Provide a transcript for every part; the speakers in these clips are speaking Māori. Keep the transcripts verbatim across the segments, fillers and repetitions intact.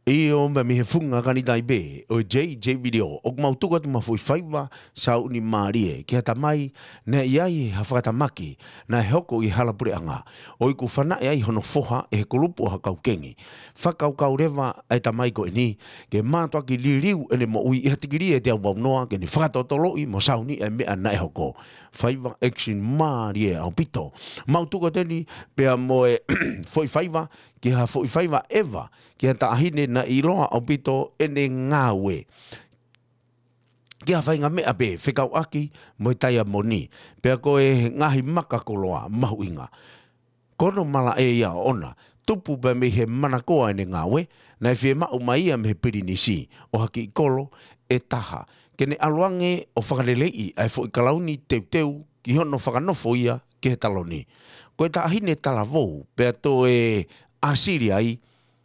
E o me me funga kani dai be o J J video o mau tuka tu mafui faiva sa uni marie ki hata mai na iai ha whakata maki na hoko i halapure anga o i ku whana iai hono foha e he kulupu ha kau kengi whakau kau rewa ai ta mai ko ini ke mātua ki liriu ene mo ui i hatikiri e te au wau noa ke ni whakatautolo i mo sauni e mea na e hoko faiva action marie au pito mau tuka teni pea mo e foi faiva ki ha foi faiva eva ki hata ahine na iloa au pito ene ngawe. Kia whainga mea pe, whekau aki, mo i taia moni. Pea koe ngahi maka koloa, mahu inga. Kono mala e ia ona, tupu pe me he manakoa ene ngawe, na e whie mau maia me he pirinisi, o haki i kolo e taha. Kene aluange o whakalelei ai fo i kalauni teu teu, ki hono whakanofo ia ki he taloni. Koe ta ahine talavou, pea to e asiri ai,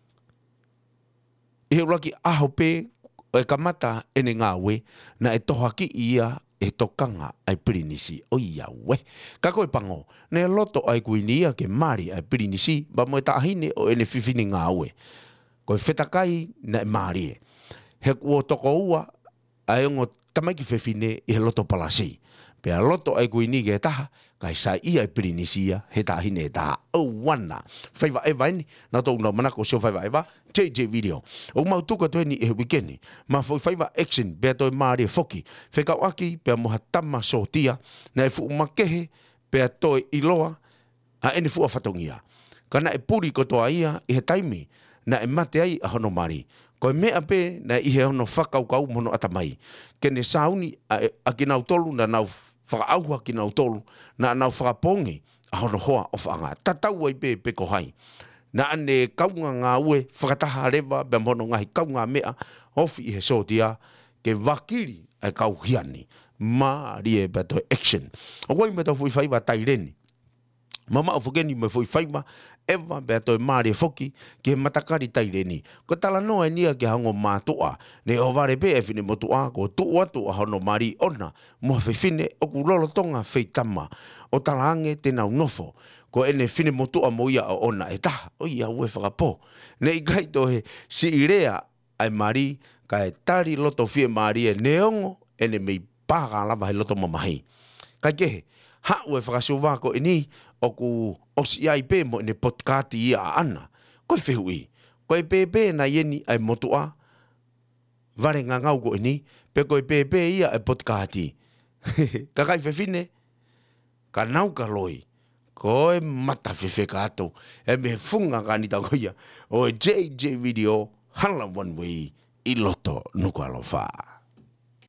e uraki aho pe e kamata ene ngawe na e tohaki ia e tokanga ai pirinisi o ia we. Kako e pango, ne loto ai kuinia ke mari ai pirinisi, ba mo e tahine o ene fifini ngawe. Ko e whetakai na e mari e. He kua toko ua ai ongo tamaiki fefine i he loto palasi. Pea loto ai kuini ke taha, kai sa ia e pirinisia he tahine e taha. O wana. Whaiva eva ini, na tau na manako sio whaiva eva, J J video. O mau tuka tueni e wikeni, ma foi whaiva action, pea toi maari e foki. Whekau aki, pea moha tama so tia, na e fu umakehe, pea toi iloa, a ene fu a whatongia. Kana e puri kotoa ia, i he taimi, na e mate ai a hono mari. Ko e mea pe, na i he hono whakau kau mono atamai. Kene sauni, a, a ki nau tolu, na nau whakaauha ki nau tolu, na nau whakapongi, a hono hoa o whanga. Tatau ai pe pe ko hai. Na ane kaunga ngā ue, whakataha rewa, bea mono ngahi kaunga mea, ofi i he sotia, ke wakiri ai kau hiani. Mā rie bea toi action. O koi me tau fui whaiva taireni. Mama o fukeni me foi whaima, ewa bea toi maare foki, ki he matakari taireni. Ko tala noa e nia ki hango mātua, ne o ware pe e whine motua, ko tua tua hono mari ona, mua whiwhine o ku lolo tonga whitama, o tala ange te nau nofo, ko ene whine motua mo ia o ona, e taha, o ia ue whakapo. Ne i kaito he si irea ai mari, ka e tari loto fie mari e neongo, ene mei pāka lava he loto mamahi. Kai kehe, ha ue whakasio wako e ni, o ku osi ai pe mo ne potkati ia ana. Koe whehui. Koe pepe na ieni ai motua. Vare ngā ngau ko ini. Pe koe pepe ia ai potkati. Ka kai whewhine. Ka nau ka loi. Koe mata whewhe ka ato. E me funga ka nita koia. O J J video. Hala one way. I loto nuku alofa.